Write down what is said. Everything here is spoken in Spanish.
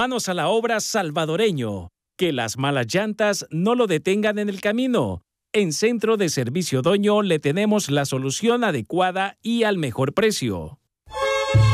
Manos a la obra salvadoreño. Que las malas llantas no lo detengan en el camino. En Centro de Servicio Doño le tenemos la solución adecuada y al mejor precio.